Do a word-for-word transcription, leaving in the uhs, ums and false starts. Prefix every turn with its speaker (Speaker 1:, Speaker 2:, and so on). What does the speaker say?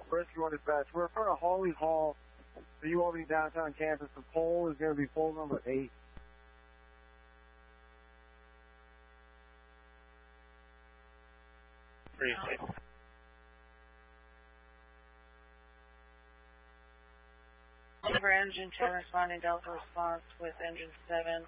Speaker 1: Rescue one dispatch. We're in front of Hawley Hall. The U L B downtown campus. The poll is going to be poll number eight.
Speaker 2: Three six.
Speaker 3: Denver Engine ten responding Delta response with engine seven.